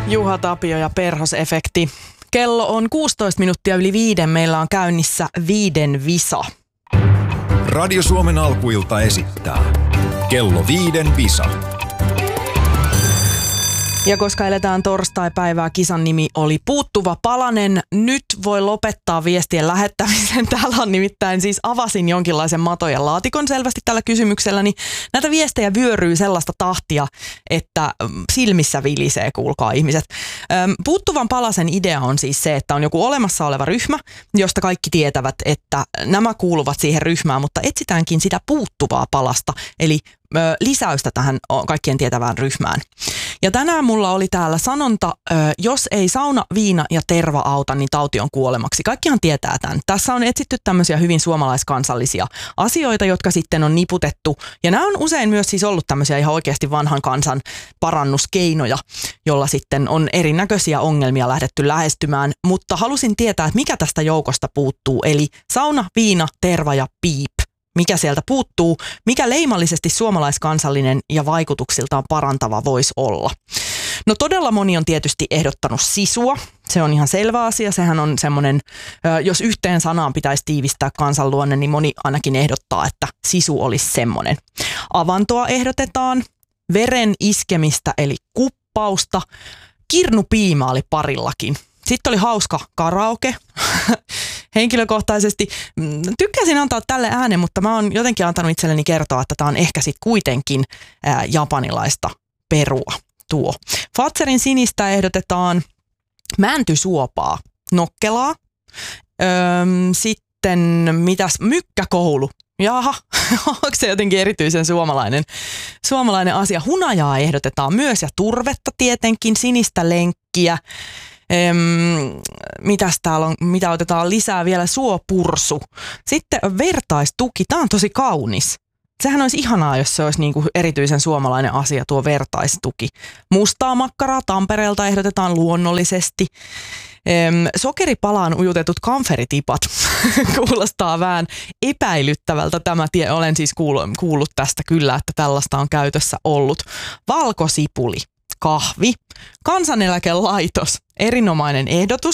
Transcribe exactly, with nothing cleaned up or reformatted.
Juha Tapio ja Perhos-efekti. Kello on kuusitoista minuuttia yli viiden. Meillä on käynnissä viiden visa. Radio Suomen alkuilta esittää Kello viiden visa. Ja koska eletään torstai-päivää, kisan nimi oli Puuttuva palanen. Nyt voi lopettaa viestien lähettämisen. Täällä on nimittäin siis avasin jonkinlaisen matojen laatikon selvästi tällä kysymyksellä. Niin näitä viestejä vyöryy sellaista tahtia, että silmissä vilisee, kuulkaa ihmiset. Puuttuvan palasen idea on siis se, että on joku olemassa oleva ryhmä, josta kaikki tietävät, että nämä kuuluvat siihen ryhmään, mutta etsitäänkin sitä puuttuvaa palasta, eli lisäystä tähän kaikkien tietävään ryhmään. Ja tänään mulla oli täällä sanonta, jos ei sauna, viina ja terva auta, niin tauti on kuolemaksi. Kaikkihan tietää tämän. Tässä on etsitty tämmöisiä hyvin suomalaiskansallisia asioita, jotka sitten on niputettu. Ja nämä on usein myös siis ollut tämmöisiä ihan oikeasti vanhan kansan parannuskeinoja, jolla sitten on erinäköisiä ongelmia lähdetty lähestymään. Mutta halusin tietää, että mikä tästä joukosta puuttuu. Eli sauna, viina, terva ja piip. Mikä sieltä puuttuu, mikä leimallisesti suomalaiskansallinen ja vaikutuksiltaan parantava voisi olla. No todella moni on tietysti ehdottanut sisua. Se on ihan selvä asia. Sehän on semmoinen, jos yhteen sanaan pitäisi tiivistää kansanluonne, niin moni ainakin ehdottaa, että sisu olisi semmoinen. Avantoa ehdotetaan, veren iskemistä eli kuppausta, kirnupiima oli parillakin. Sitten oli hauska karaoke. Henkilökohtaisesti tykkäsin antaa tälle äänen, mutta mä oon jotenkin antanut itselleni kertoa, että tää on ehkä sitten kuitenkin ää, japanilaista perua tuo. Fatserin sinistä ehdotetaan mäntysuopaa, nokkelaa. Öm, sitten mitäs, mykkäkoulu. Jaha, onko se jotenkin erityisen suomalainen, suomalainen asia? Hunajaa ehdotetaan myös ja turvetta tietenkin, sinistä lenkkiä. Öm, mitäs täällä on, mitä otetaan lisää vielä, suopursu. Sitten vertaistuki, tää on tosi kaunis. Sehän olisi ihanaa, jos se olisi niinku erityisen suomalainen asia, tuo vertaistuki. Mustaa makkaraa Tampereelta ehdotetaan luonnollisesti. Öm, sokeripalaan ujutetut kamferitipat. Kuulostaa vähän epäilyttävältä tämä tie. Olen siis kuullut, kuullut tästä kyllä, että tällaista on käytössä ollut. Valkosipuli. Kahvi, kansaneläkelaitos, erinomainen ehdotus.